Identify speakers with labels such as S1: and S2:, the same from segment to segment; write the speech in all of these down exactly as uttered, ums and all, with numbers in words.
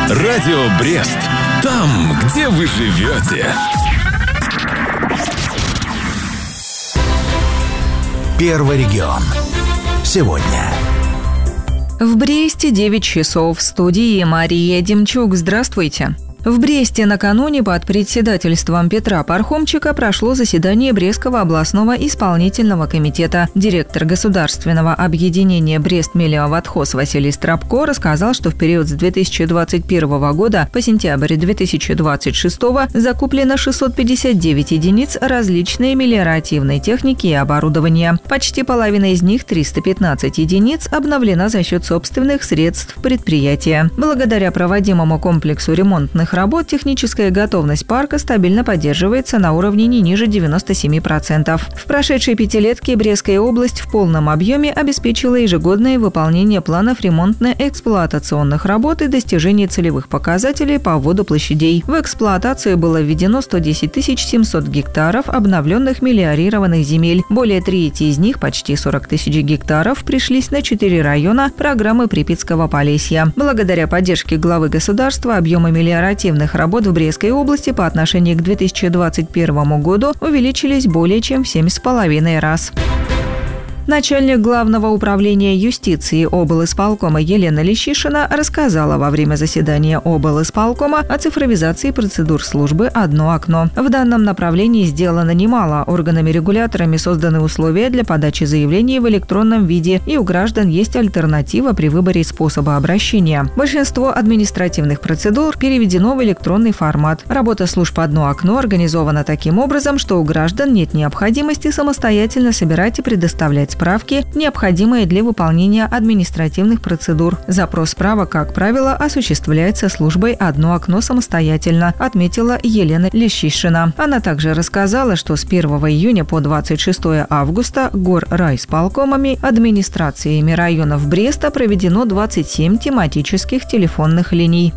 S1: Радио Брест. Там, где вы живете.
S2: Первый регион. Сегодня.
S3: В Бресте девять часов. В студии Мария Демчук. Здравствуйте. В Бресте накануне под председательством Петра Пархомчика прошло заседание Брестского областного исполнительного комитета. Директор государственного объединения Брест-Мелиоводхоз Василий Страбко рассказал, что в период с две тысячи двадцать первого года по сентябрь две тысячи двадцать шестого закуплено шестьсот пятьдесят девять единиц различной мелиоративной техники и оборудования. Почти половина из них, триста пятнадцать единиц, обновлена за счет собственных средств предприятия. Благодаря проводимому комплексу ремонтных работ техническая готовность парка стабильно поддерживается на уровне не ниже девяноста семи процентов. В прошедшей пятилетке Брестская область в полном объеме обеспечила ежегодное выполнение планов ремонтно-эксплуатационных работ и достижение целевых показателей по вводу площадей. В эксплуатацию было введено сто десять тысяч семьсот гектаров обновленных мелиорированных земель. Более трети из них, почти сорок тысяч гектаров, пришлись на четыре района программы Припятского Полесья. Благодаря поддержке главы государства объемы мелиоративных работ в Брестской области по отношению к две тысячи двадцать первому году увеличились более чем в семь с половиной раз. Начальник Главного управления юстиции облисполкома Елена Лещишина рассказала во время заседания облисполкома о цифровизации процедур службы «Одно окно». В данном направлении сделано немало. Органами-регуляторами созданы условия для подачи заявлений в электронном виде, и у граждан есть альтернатива при выборе способа обращения. Большинство административных процедур переведено в электронный формат. Работа служб «Одно окно» организована таким образом, что у граждан нет необходимости самостоятельно собирать и предоставлять справки, необходимые для выполнения административных процедур. Запрос справок, как правило, осуществляется службой «Одно окно» самостоятельно, отметила Елена Лещишина. Она также рассказала, что с первого июня по двадцать шестое августа горрайисполкомами, администрациями районов Бреста проведено двадцать семь тематических телефонных линий.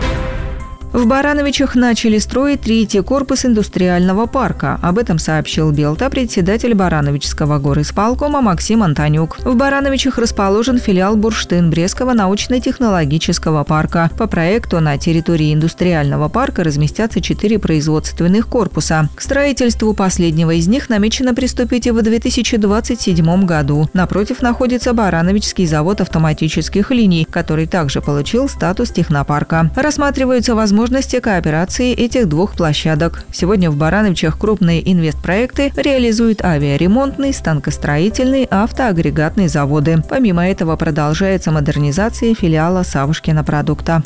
S3: В Барановичах начали строить третий корпус индустриального парка. Об этом сообщил Белта председатель Барановичского горисполкома Максим Антонюк. В Барановичах расположен филиал Бурштин-Брестского научно-технологического парка. По проекту на территории индустриального парка разместятся четыре производственных корпуса. К строительству последнего из них намечено приступить и в две тысячи двадцать седьмом году. Напротив находится Барановичский завод автоматических линий, который также получил статус технопарка. Рассматриваются возможности возможности кооперации этих двух площадок. Сегодня в Барановичах крупные инвестпроекты реализуют авиаремонтный, станкостроительный, автоагрегатный заводы. Помимо этого продолжается модернизация филиала Савушкина продукта.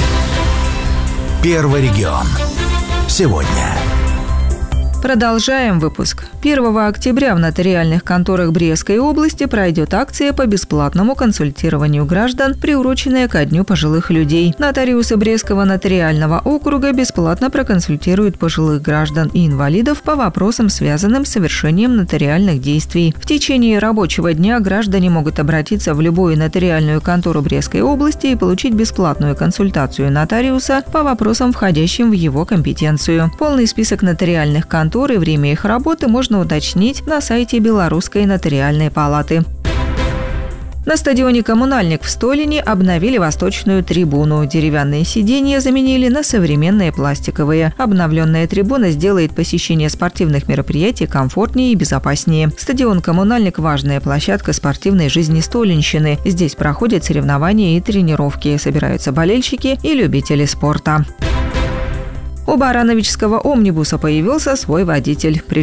S2: Первый регион. Сегодня.
S3: Продолжаем выпуск. первого октября в нотариальных конторах Брестской области пройдет акция по бесплатному консультированию граждан, приуроченная ко Дню пожилых людей. Нотариусы Брестского нотариального округа бесплатно проконсультируют пожилых граждан и инвалидов по вопросам, связанным с совершением нотариальных действий. В течение рабочего дня граждане могут обратиться в любую нотариальную контору Брестской области и получить бесплатную консультацию нотариуса по вопросам, входящим в его компетенцию. Полный список нотариальных контор и время их работы можно уточнить на сайте Белорусской нотариальной палаты. На стадионе «Коммунальник» в Столине обновили восточную трибуну. Деревянные сиденья заменили на современные пластиковые. Обновленная трибуна сделает посещение спортивных мероприятий комфортнее и безопаснее. Стадион «Коммунальник» – важная площадка спортивной жизни Столинщины. Здесь проходят соревнования и тренировки, собираются болельщики и любители спорта. У барановичского омнибуса появился свой водитель.